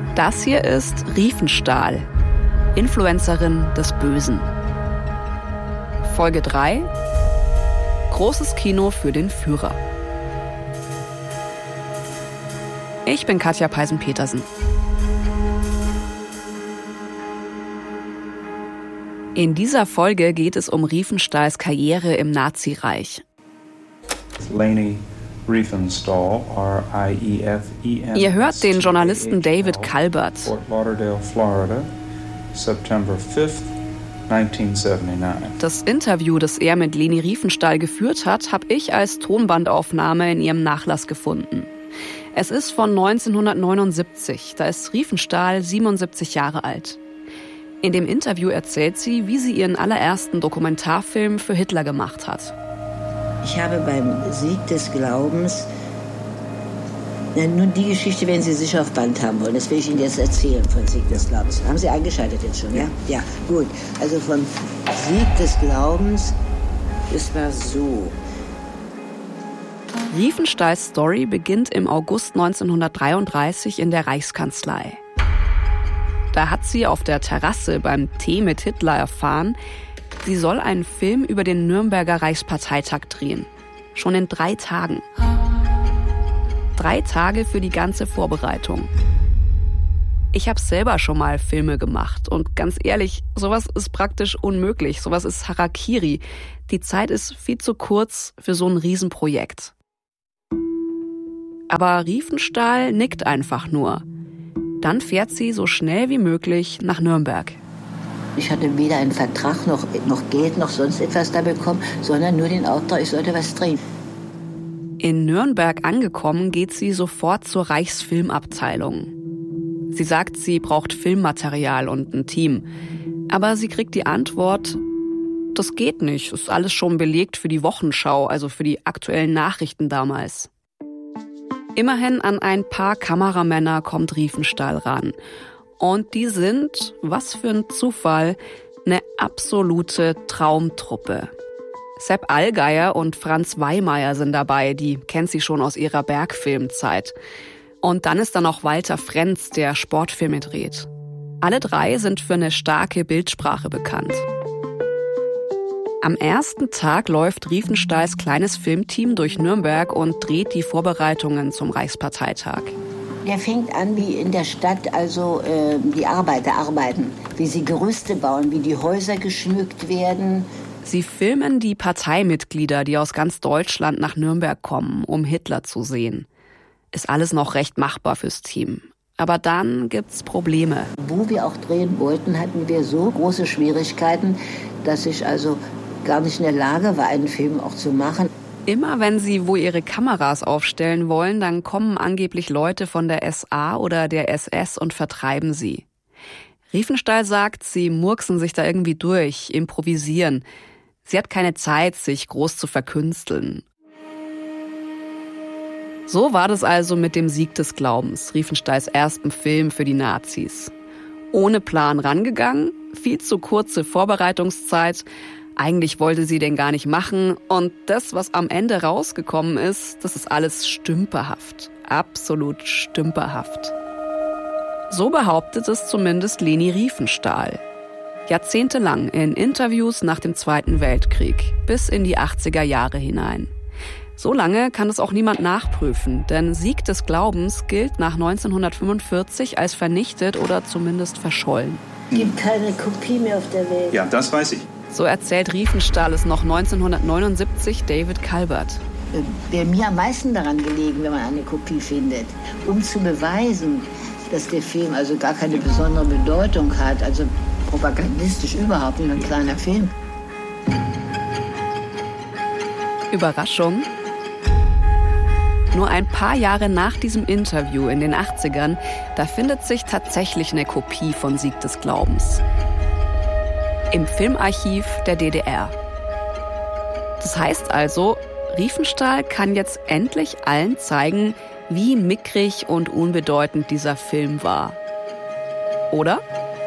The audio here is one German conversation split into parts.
Das hier ist Riefenstahl, Influencerin des Bösen. Folge 3: Großes Kino für den Führer. Ich bin Katja Peisen-Petersen. In dieser Folge geht es um Riefenstahls Karriere im Nazireich. Leni Riefenstahl, R-I-E-F-E-N. Ihr hört den Journalisten David Kalbert. Fort Lauderdale, Florida, September 5th, 1979. Das Interview, das er mit Leni Riefenstahl geführt hat, habe ich als Tonbandaufnahme in ihrem Nachlass gefunden. Es ist von 1979, da ist Riefenstahl 77 Jahre alt. In dem Interview erzählt sie, wie sie ihren allerersten Dokumentarfilm für Hitler gemacht hat. Ich habe beim Sieg des Glaubens, nur die Geschichte, wenn Sie sicher auf Band haben wollen, das will ich Ihnen jetzt erzählen von Sieg des Glaubens. Haben Sie eingeschaltet jetzt schon, ja? Ja, gut. Also von Sieg des Glaubens, es war so. Riefenstahls Story beginnt im August 1933 in der Reichskanzlei. Da hat sie auf der Terrasse beim Tee mit Hitler erfahren, sie soll einen Film über den Nürnberger Reichsparteitag drehen. Schon in 3 Tagen. 3 Tage für die ganze Vorbereitung. Ich habe selber schon mal Filme gemacht und ganz ehrlich, sowas ist praktisch unmöglich. Sowas ist Harakiri. Die Zeit ist viel zu kurz für so ein Riesenprojekt. Aber Riefenstahl nickt einfach nur. Dann fährt sie so schnell wie möglich nach Nürnberg. Ich hatte weder einen Vertrag noch Geld noch sonst etwas da bekommen, sondern nur den Auftrag, ich sollte was drehen. In Nürnberg angekommen, geht sie sofort zur Reichsfilmabteilung. Sie sagt, sie braucht Filmmaterial und ein Team. Aber sie kriegt die Antwort, das geht nicht, ist alles schon belegt für die Wochenschau, also für die aktuellen Nachrichten damals. Immerhin an ein paar Kameramänner kommt Riefenstahl ran. Und die sind, was für ein Zufall, eine absolute Traumtruppe. Sepp Allgeier und Franz Weimeyer sind dabei, die kennt sie schon aus ihrer Bergfilmzeit. Und dann ist da noch Walter Frenz, der Sportfilme dreht. Alle 3 sind für eine starke Bildsprache bekannt. Am ersten Tag läuft Riefenstahls kleines Filmteam durch Nürnberg und dreht die Vorbereitungen zum Reichsparteitag. Der fängt an wie in der Stadt, also die Arbeiter arbeiten, wie sie Gerüste bauen, wie die Häuser geschmückt werden. Sie filmen die Parteimitglieder, die aus ganz Deutschland nach Nürnberg kommen, um Hitler zu sehen. Ist alles noch recht machbar fürs Team. Aber dann gibt's Probleme. Wo wir auch drehen wollten, hatten wir so große Schwierigkeiten, dass ich also gar nicht in der Lage war, einen Film auch zu machen. Immer wenn sie wo ihre Kameras aufstellen wollen, dann kommen angeblich Leute von der SA oder der SS und vertreiben sie. Riefenstahl sagt, sie murksen sich da irgendwie durch, improvisieren. Sie hat keine Zeit, sich groß zu verkünsteln. So war das also mit dem Sieg des Glaubens, Riefenstahls ersten Film für die Nazis. Ohne Plan rangegangen, viel zu kurze Vorbereitungszeit. Eigentlich wollte sie den gar nicht machen und das, was am Ende rausgekommen ist, das ist alles stümperhaft. Absolut stümperhaft. So behauptet es zumindest Leni Riefenstahl. Jahrzehntelang in Interviews nach dem Zweiten Weltkrieg, bis in die 80er Jahre hinein. So lange kann es auch niemand nachprüfen, denn Sieg des Glaubens gilt nach 1945 als vernichtet oder zumindest verschollen. Es gibt keine Kopie mehr auf der Welt. Ja, das weiß ich. So erzählt Riefenstahl es noch 1979 David Kalbert. Wäre mir am meisten daran gelegen, wenn man eine Kopie findet, um zu beweisen, dass der Film also gar keine besondere Bedeutung hat, also propagandistisch überhaupt nicht, ein kleiner Film. Überraschung? Nur ein paar Jahre nach diesem Interview in den 80ern, da findet sich tatsächlich eine Kopie von Sieg des Glaubens. Im Filmarchiv der DDR. Das heißt also, Riefenstahl kann jetzt endlich allen zeigen, wie mickrig und unbedeutend dieser Film war. Oder?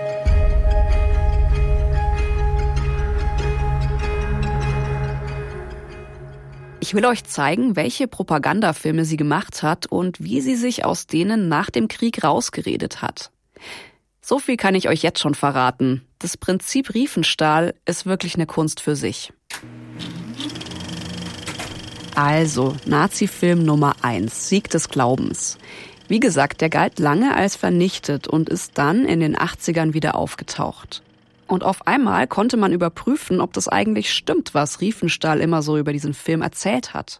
Ich will euch zeigen, welche Propagandafilme sie gemacht hat und wie sie sich aus denen nach dem Krieg rausgeredet hat. So viel kann ich euch jetzt schon verraten. Das Prinzip Riefenstahl ist wirklich eine Kunst für sich. Also, Nazi-Film Nummer 1, Sieg des Glaubens. Wie gesagt, der galt lange als vernichtet und ist dann in den 80ern wieder aufgetaucht. Und auf einmal konnte man überprüfen, ob das eigentlich stimmt, was Riefenstahl immer so über diesen Film erzählt hat.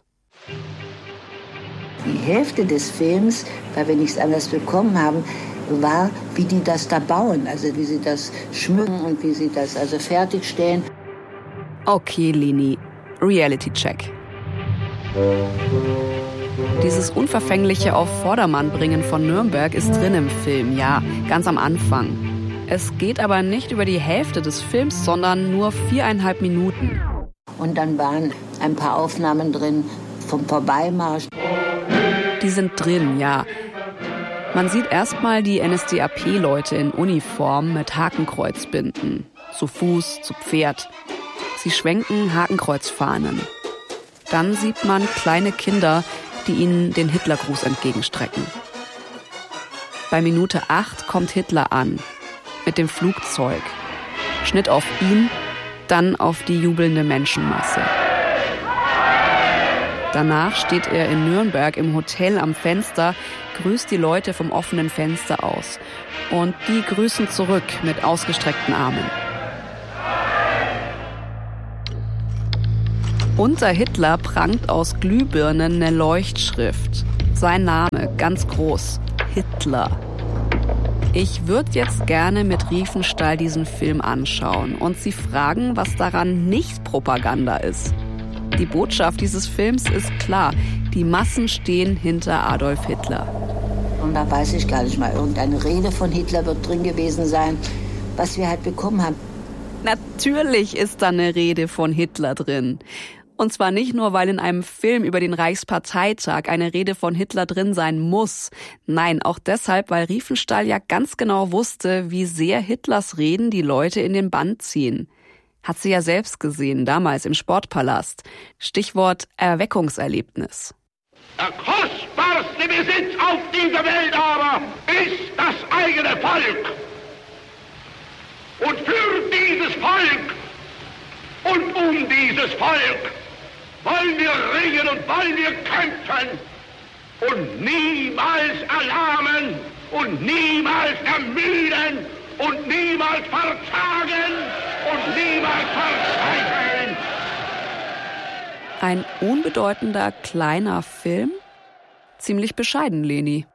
Die Hälfte des Films, weil wir nichts anderes bekommen haben, war, wie die das da bauen, also wie sie das schmücken und wie sie das also fertigstellen. Okay, Leni, Reality-Check. Dieses unverfängliche Auf Vordermann bringen von Nürnberg ist drin im Film, ja, ganz am Anfang. Es geht aber nicht über die Hälfte des Films, sondern nur 4,5 Minuten. Und dann waren ein paar Aufnahmen drin vom Vorbeimarsch. Die sind drin, ja. Man sieht erstmal die NSDAP-Leute in Uniform mit Hakenkreuzbinden. Zu Fuß, zu Pferd. Sie schwenken Hakenkreuzfahnen. Dann sieht man kleine Kinder, die ihnen den Hitlergruß entgegenstrecken. Bei Minute 8 kommt Hitler an. Mit dem Flugzeug. Schnitt auf ihn, dann auf die jubelnde Menschenmasse. Danach steht er in Nürnberg im Hotel am Fenster, grüßt die Leute vom offenen Fenster aus. Und die grüßen zurück mit ausgestreckten Armen. Unter Hitler prangt aus Glühbirnen eine Leuchtschrift. Sein Name, ganz groß, Hitler. Ich würde jetzt gerne mit Riefenstahl diesen Film anschauen und Sie fragen, was daran nicht Propaganda ist. Die Botschaft dieses Films ist klar, die Massen stehen hinter Adolf Hitler. Und da weiß ich gar nicht mal, irgendeine Rede von Hitler wird drin gewesen sein, was wir halt bekommen haben. Natürlich ist da eine Rede von Hitler drin. Und zwar nicht nur, weil in einem Film über den Reichsparteitag eine Rede von Hitler drin sein muss. Nein, auch deshalb, weil Riefenstahl ja ganz genau wusste, wie sehr Hitlers Reden die Leute in den Bann ziehen. Hat sie ja selbst gesehen, damals im Sportpalast. Stichwort Erweckungserlebnis. Der kostbarste Besitz auf dieser Welt aber ist das eigene Volk. Und für dieses Volk und um dieses Volk wollen wir ringen und wollen wir kämpfen und niemals erlahmen und niemals ermüden und niemals verzagen und niemals verzweifeln. Ein unbedeutender, kleiner Film? Ziemlich bescheiden, Leni.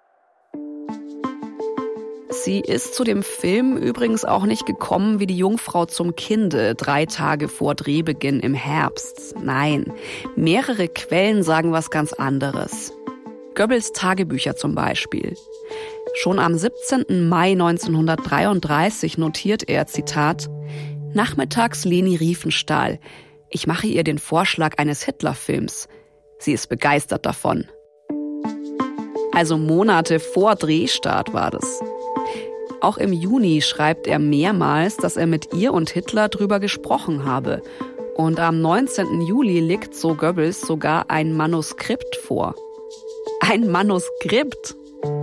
Sie ist zu dem Film übrigens auch nicht gekommen wie die Jungfrau zum Kinde, 3 Tage vor Drehbeginn im Herbst. Nein, mehrere Quellen sagen was ganz anderes. Goebbels Tagebücher zum Beispiel. Schon am 17. Mai 1933 notiert er, Zitat, »Nachmittags Leni Riefenstahl. Ich mache ihr den Vorschlag eines Hitlerfilms. Sie ist begeistert davon.« Also Monate vor Drehstart war das. Auch im Juni schreibt er mehrmals, dass er mit ihr und Hitler drüber gesprochen habe. Und am 19. Juli liegt, so Goebbels, sogar ein Manuskript vor. Ein Manuskript?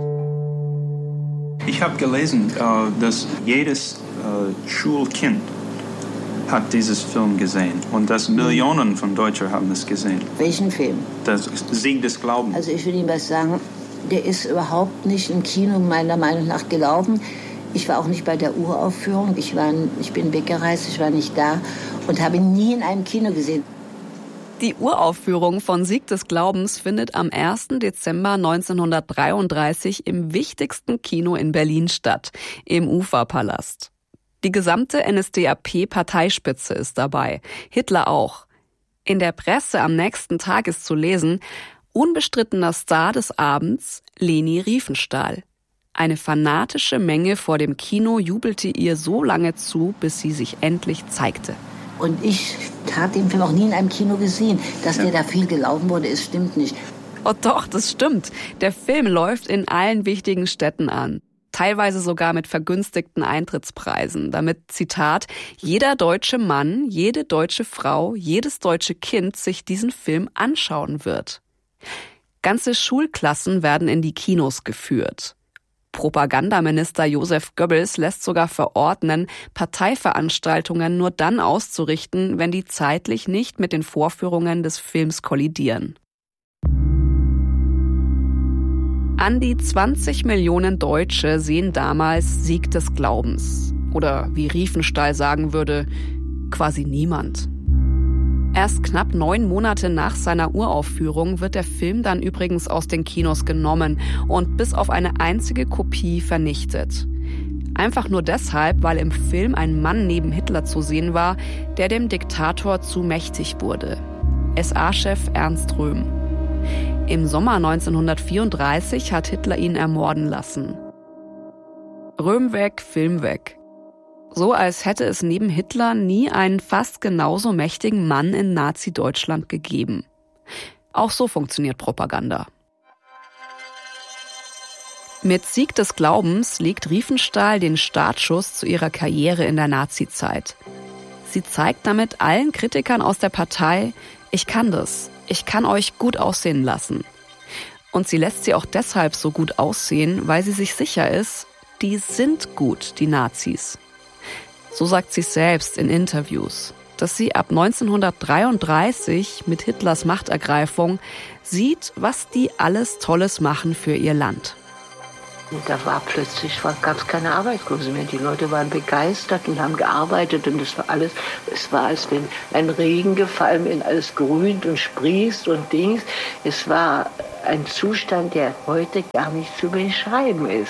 Ich habe gelesen, dass jedes Schulkind hat dieses Film gesehen und dass Millionen von Deutschen haben es gesehen. Welchen Film? Das Sieg des Glaubens. Also ich will Ihnen was sagen, der ist überhaupt nicht im Kino meiner Meinung nach gelaufen. Ich war auch nicht bei der Uraufführung. Ich bin weggereist, ich war nicht da und habe ihn nie in einem Kino gesehen. Die Uraufführung von Sieg des Glaubens findet am 1. Dezember 1933 im wichtigsten Kino in Berlin statt, im Uferpalast. Die gesamte NSDAP-Parteispitze ist dabei, Hitler auch. In der Presse am nächsten Tag ist zu lesen, unbestrittener Star des Abends, Leni Riefenstahl. Eine fanatische Menge vor dem Kino jubelte ihr so lange zu, bis sie sich endlich zeigte. Und ich habe den Film auch nie in einem Kino gesehen. Dass der da viel gelaufen wurde, es stimmt nicht. Oh doch, das stimmt. Der Film läuft in allen wichtigen Städten an. Teilweise sogar mit vergünstigten Eintrittspreisen, damit, Zitat, jeder deutsche Mann, jede deutsche Frau, jedes deutsche Kind sich diesen Film anschauen wird. Ganze Schulklassen werden in die Kinos geführt. Propagandaminister Joseph Goebbels lässt sogar verordnen, Parteiveranstaltungen nur dann auszurichten, wenn die zeitlich nicht mit den Vorführungen des Films kollidieren. An die 20 Millionen Deutsche sehen damals Sieg des Glaubens. Oder wie Riefenstahl sagen würde, quasi niemand. Erst knapp 9 Monate nach seiner Uraufführung wird der Film dann übrigens aus den Kinos genommen und bis auf eine einzige Kopie vernichtet. Einfach nur deshalb, weil im Film ein Mann neben Hitler zu sehen war, der dem Diktator zu mächtig wurde. SA-Chef Ernst Röhm. Im Sommer 1934 hat Hitler ihn ermorden lassen. Röhm weg, Film weg. So als hätte es neben Hitler nie einen fast genauso mächtigen Mann in Nazi-Deutschland gegeben. Auch so funktioniert Propaganda. Mit Sieg des Glaubens legt Riefenstahl den Startschuss zu ihrer Karriere in der Nazizeit. Sie zeigt damit allen Kritikern aus der Partei, ich kann das. Ich kann euch gut aussehen lassen. Und sie lässt sie auch deshalb so gut aussehen, weil sie sich sicher ist, die sind gut, die Nazis. So sagt sie selbst in Interviews, dass sie ab 1933 mit Hitlers Machtergreifung sieht, was die alles Tolles machen für ihr Land. Und da gab es keine Arbeitslose mehr. Die Leute waren begeistert und haben gearbeitet und es war, als wenn ein Regen gefallen, wenn alles grünt und sprießt und Dings. Es war ein Zustand, der heute gar nicht zu beschreiben ist.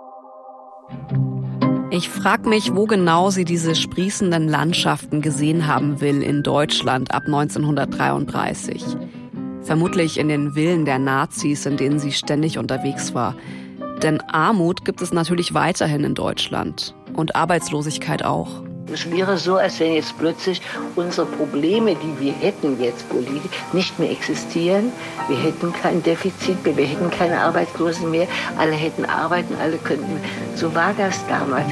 Ich frage mich, wo genau sie diese sprießenden Landschaften gesehen haben will in Deutschland ab 1933. Vermutlich in den Villen der Nazis, in denen sie ständig unterwegs war. Denn Armut gibt es natürlich weiterhin in Deutschland und Arbeitslosigkeit auch. Es wäre so, als wenn jetzt plötzlich unsere Probleme, die wir hätten jetzt politisch, nicht mehr existieren. Wir hätten kein Defizit mehr, wir hätten keine Arbeitslosen mehr. Alle hätten arbeiten, alle könnten. So war das damals.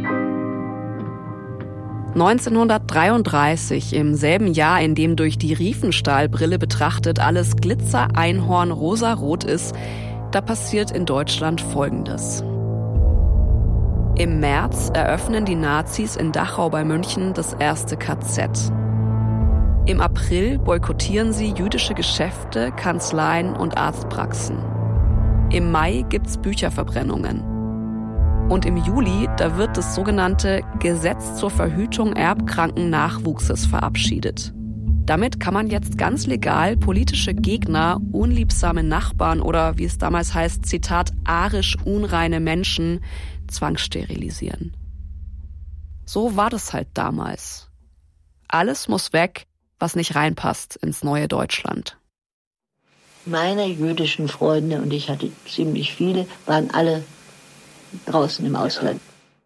1933, im selben Jahr, in dem durch die Riefenstahlbrille betrachtet alles Glitzer, Einhorn, rosarot ist, da passiert in Deutschland Folgendes. Im März eröffnen die Nazis in Dachau bei München das erste KZ. Im April boykottieren sie jüdische Geschäfte, Kanzleien und Arztpraxen. Im Mai gibt's Bücherverbrennungen. Und im Juli, da wird das sogenannte Gesetz zur Verhütung erbkranken Nachwuchses verabschiedet. Damit kann man jetzt ganz legal politische Gegner, unliebsame Nachbarn oder, wie es damals heißt, Zitat, arisch unreine Menschen zwangssterilisieren. So war das halt damals. Alles muss weg, was nicht reinpasst ins neue Deutschland. Meine jüdischen Freunde, und ich hatte ziemlich viele, waren alle draußen im Ausland.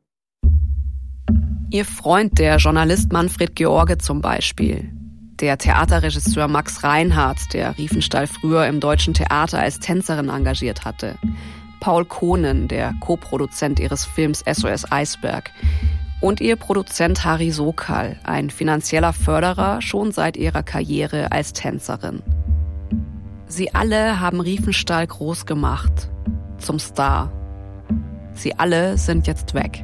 Ihr Freund, der Journalist Manfred George zum Beispiel. Der Theaterregisseur Max Reinhardt, der Riefenstahl früher im Deutschen Theater als Tänzerin engagiert hatte. Paul Kohnen, der Co-Produzent ihres Films SOS Eisberg. Und ihr Produzent Harry Sokal, ein finanzieller Förderer schon seit ihrer Karriere als Tänzerin. Sie alle haben Riefenstahl groß gemacht, zum Star. Sie alle sind jetzt weg.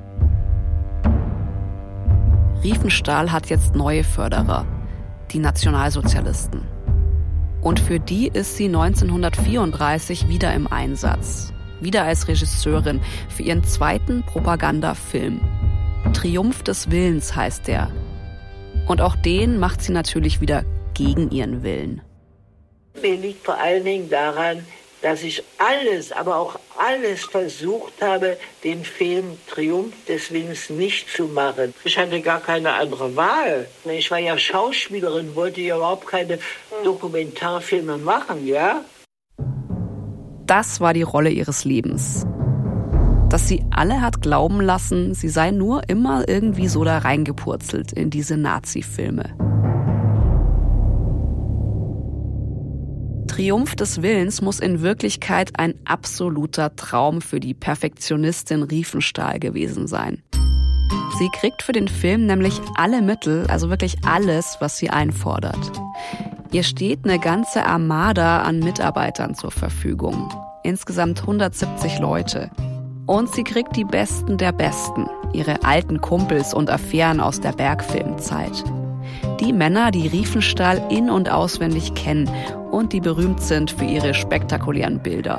Riefenstahl hat jetzt neue Förderer, die Nationalsozialisten. Und für die ist sie 1934 wieder im Einsatz. Wieder als Regisseurin für ihren zweiten Propagandafilm. Triumph des Willens heißt der. Und auch den macht sie natürlich wieder gegen ihren Willen. Mir liegt vor allen Dingen daran, dass ich alles, aber auch alles versucht habe, den Film Triumph des Willens nicht zu machen. Ich hatte gar keine andere Wahl. Ich war ja Schauspielerin, wollte ja überhaupt keine Dokumentarfilme machen, ja? Das war die Rolle ihres Lebens. Dass sie alle hat glauben lassen, sie sei nur immer irgendwie so da reingepurzelt in diese Nazi-Filme. Triumph des Willens muss in Wirklichkeit ein absoluter Traum für die Perfektionistin Riefenstahl gewesen sein. Sie kriegt für den Film nämlich alle Mittel, also wirklich alles, was sie einfordert. Ihr steht eine ganze Armada an Mitarbeitern zur Verfügung. Insgesamt 170 Leute. Und sie kriegt die Besten der Besten, ihre alten Kumpels und Affären aus der Bergfilmzeit. Die Männer, die Riefenstahl in- und auswendig kennen und die berühmt sind für ihre spektakulären Bilder.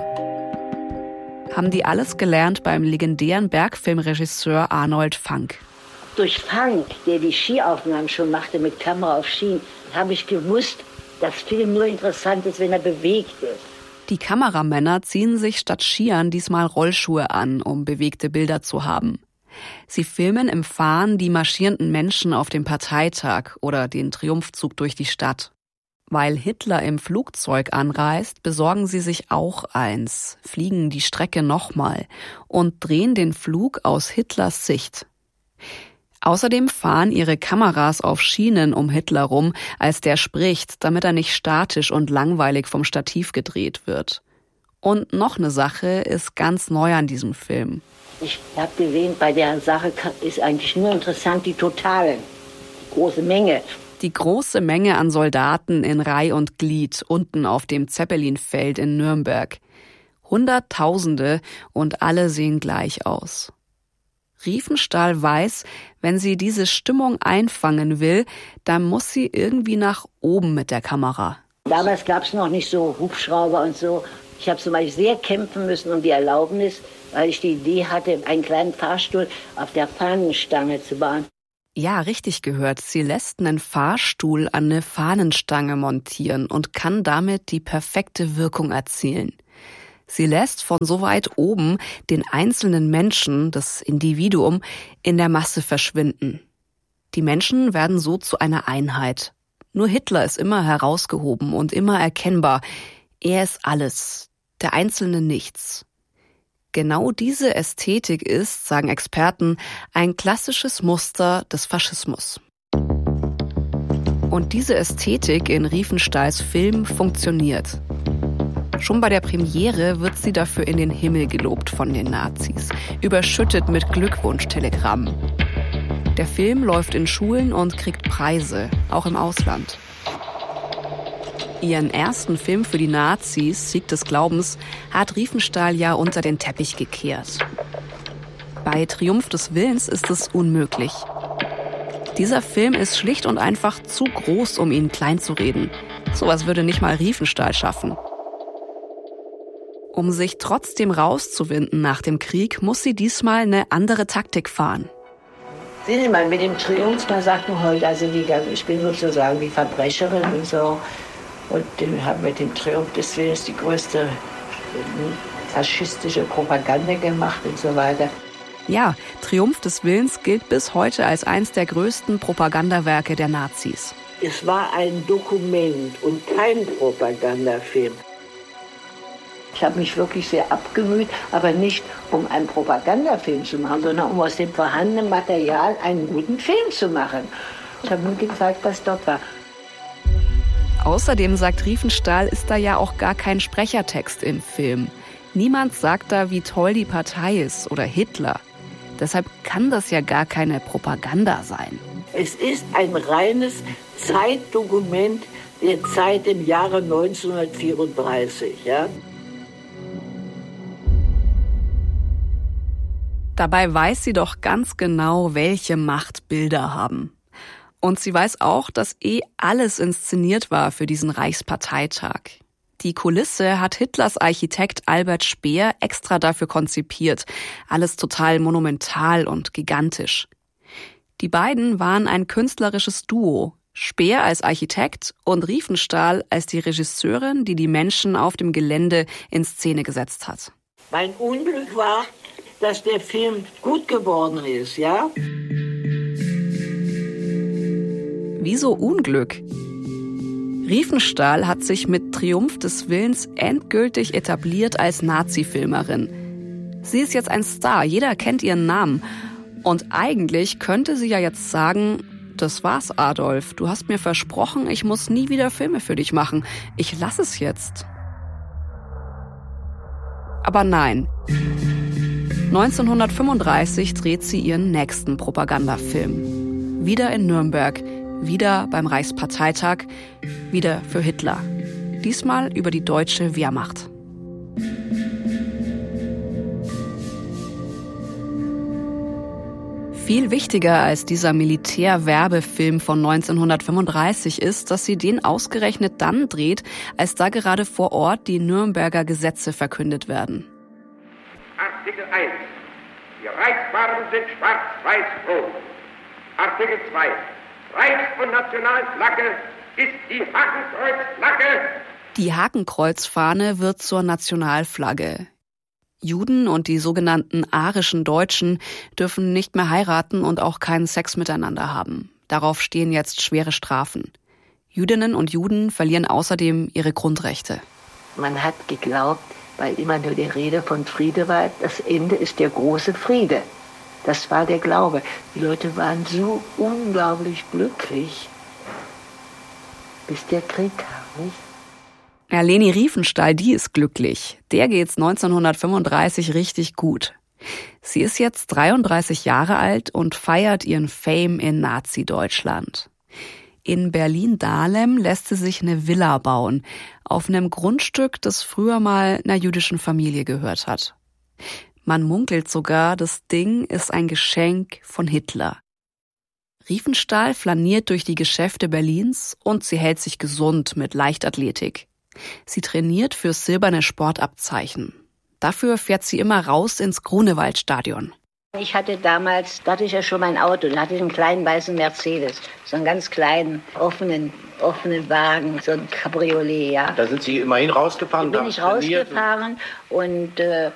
Haben die alles gelernt beim legendären Bergfilmregisseur Arnold Fanck. Durch Fanck, der die Skiaufnahmen schon machte mit Kamera auf Skien, habe ich gewusst, dass Film nur interessant ist, wenn er bewegt ist. Die Kameramänner ziehen sich statt Skiern diesmal Rollschuhe an, um bewegte Bilder zu haben. Sie filmen im Fahren die marschierenden Menschen auf dem Parteitag oder den Triumphzug durch die Stadt. Weil Hitler im Flugzeug anreist, besorgen sie sich auch eins, fliegen die Strecke nochmal und drehen den Flug aus Hitlers Sicht. Außerdem fahren ihre Kameras auf Schienen um Hitler rum, als der spricht, damit er nicht statisch und langweilig vom Stativ gedreht wird. Und noch eine Sache ist ganz neu an diesem Film. Ich habe gesehen, bei der Sache ist eigentlich nur interessant die Totale, die große Menge. Die große Menge an Soldaten in Reih und Glied unten auf dem Zeppelinfeld in Nürnberg. Hunderttausende und alle sehen gleich aus. Riefenstahl weiß, wenn sie diese Stimmung einfangen will, dann muss sie irgendwie nach oben mit der Kamera. Damals gab es noch nicht so Hubschrauber und so. Ich habe zum Beispiel sehr kämpfen müssen um die Erlaubnis, weil ich die Idee hatte, einen kleinen Fahrstuhl auf der Fahnenstange zu bauen. Ja, richtig gehört. Sie lässt einen Fahrstuhl an eine Fahnenstange montieren und kann damit die perfekte Wirkung erzielen. Sie lässt von so weit oben den einzelnen Menschen, das Individuum, in der Masse verschwinden. Die Menschen werden so zu einer Einheit. Nur Hitler ist immer herausgehoben und immer erkennbar. Er ist alles, der Einzelne nichts. Genau diese Ästhetik ist, sagen Experten, ein klassisches Muster des Faschismus. Und diese Ästhetik in Riefenstahls Film funktioniert. Schon bei der Premiere wird sie dafür in den Himmel gelobt von den Nazis, überschüttet mit Glückwunschtelegrammen. Der Film läuft in Schulen und kriegt Preise, auch im Ausland. Ihren ersten Film für die Nazis, Sieg des Glaubens, hat Riefenstahl ja unter den Teppich gekehrt. Bei Triumph des Willens ist es unmöglich. Dieser Film ist schlicht und einfach zu groß, um ihn kleinzureden. Sowas würde nicht mal Riefenstahl schaffen. Um sich trotzdem rauszuwinden nach dem Krieg, muss sie diesmal eine andere Taktik fahren. Sehen Sie mal, mit dem Triumph, da sagt man heute, also ich bin sozusagen die Verbrecherin und so. Und haben mit dem Triumph des Willens die größte faschistische Propaganda gemacht und so weiter. Ja, Triumph des Willens gilt bis heute als eines der größten Propagandawerke der Nazis. Es war ein Dokument und kein Propagandafilm. Ich habe mich wirklich sehr abgemüht, aber nicht um einen Propagandafilm zu machen, sondern um aus dem vorhandenen Material einen guten Film zu machen. Ich habe nur gezeigt, was dort war. Außerdem, sagt Riefenstahl, ist da ja auch gar kein Sprechertext im Film. Niemand sagt da, wie toll die Partei ist oder Hitler. Deshalb kann das ja gar keine Propaganda sein. Es ist ein reines Zeitdokument der Zeit im Jahre 1934, ja. Dabei weiß sie doch ganz genau, welche Macht Bilder haben. Und sie weiß auch, dass alles inszeniert war für diesen Reichsparteitag. Die Kulisse hat Hitlers Architekt Albert Speer extra dafür konzipiert. Alles total monumental und gigantisch. Die beiden waren ein künstlerisches Duo. Speer als Architekt und Riefenstahl als die Regisseurin, die die Menschen auf dem Gelände in Szene gesetzt hat. Mein Unglück war, dass der Film gut geworden ist, ja? Wieso Unglück? Riefenstahl hat sich mit Triumph des Willens endgültig etabliert als Nazi-Filmerin. Sie ist jetzt ein Star, jeder kennt ihren Namen. Und eigentlich könnte sie ja jetzt sagen, das war's, Adolf. Du hast mir versprochen, ich muss nie wieder Filme für dich machen. Ich lass es jetzt. Aber nein. 1935 dreht sie ihren nächsten Propagandafilm. Wieder in Nürnberg, wieder beim Reichsparteitag, wieder für Hitler. Diesmal über die deutsche Wehrmacht. Viel wichtiger als dieser Militärwerbefilm von 1935 ist, dass sie den ausgerechnet dann dreht, als da gerade vor Ort die Nürnberger Gesetze verkündet werden. Artikel 1. Die Reichsfarben sind schwarz-weiß-rot. Artikel 2. Reichs- und Nationalflagge ist die Hakenkreuzflagge. Die Hakenkreuzfahne wird zur Nationalflagge. Juden und die sogenannten arischen Deutschen dürfen nicht mehr heiraten und auch keinen Sex miteinander haben. Darauf stehen jetzt schwere Strafen. Jüdinnen und Juden verlieren außerdem ihre Grundrechte. Man hat geglaubt, weil immer nur die Rede von Friede war, das Ende ist der große Friede. Das war der Glaube. Die Leute waren so unglaublich glücklich, bis der Krieg kam, nicht? Ja, Leni Riefenstahl, die ist glücklich. Der geht's 1935 richtig gut. Sie ist jetzt 33 Jahre alt und feiert ihren Fame in Nazi-Deutschland. In Berlin-Dahlem lässt sie sich eine Villa bauen, auf einem Grundstück, das früher mal einer jüdischen Familie gehört hat. Man munkelt sogar, das Ding ist ein Geschenk von Hitler. Riefenstahl flaniert durch die Geschäfte Berlins und sie hält sich gesund mit Leichtathletik. Sie trainiert für silberne Sportabzeichen. Dafür fährt sie immer raus ins Grunewaldstadion. Ich hatte damals, da hatte ich ja schon mein Auto, da hatte ich einen kleinen weißen Mercedes, so einen ganz kleinen, offenen Wagen, so ein Cabriolet, ja. Da sind Sie immerhin rausgefahren? Da bin ich rausgefahren und